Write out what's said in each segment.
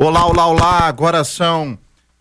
Olá, olá, olá, agora são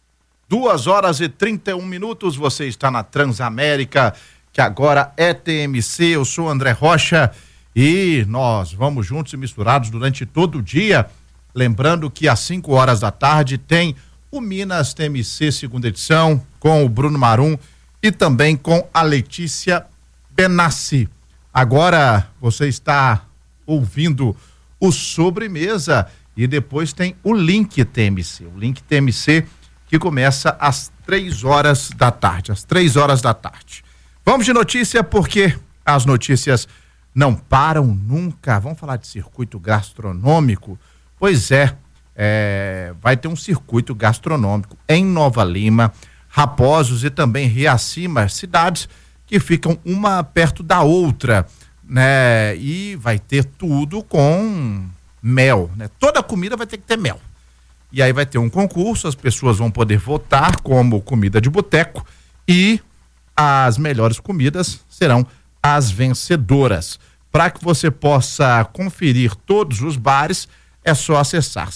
2h31, você está na Transamérica, que agora é TMC, eu sou André Rocha e nós vamos juntos e misturados durante todo o dia, lembrando que às 5 da tarde tem o Minas TMC segunda edição, com o Bruno Marum e também com a Letícia Benassi. Agora você está ouvindo o Sobremesa e depois tem o Link TMC. O Link TMC que começa às 3h da tarde. Às 3h da tarde. Vamos de notícia porque as notícias não param nunca. Vamos falar de circuito gastronômico? Pois é, vai ter um circuito gastronômico em Nova Lima, Raposos e também Riacima, cidades que ficam uma perto da outra, né? E vai ter tudo com mel, né? Toda comida vai ter que ter mel. E aí vai ter um concurso, as pessoas vão poder votar como comida de boteco e as melhores comidas serão as vencedoras. Para que você possa conferir todos os bares, é só acessar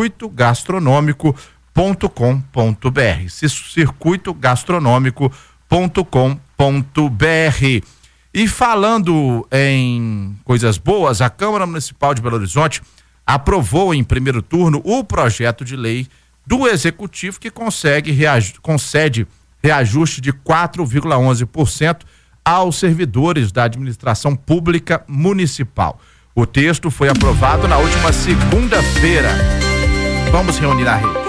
circuitogastronômico.com.br. circuitogastronômico.com.br. E falando em coisas boas, a Câmara Municipal de Belo Horizonte aprovou em primeiro turno o projeto de lei do Executivo que concede reajuste de 4,11% aos servidores da administração pública municipal. O texto foi aprovado na última segunda-feira. Vamos reunir a rede.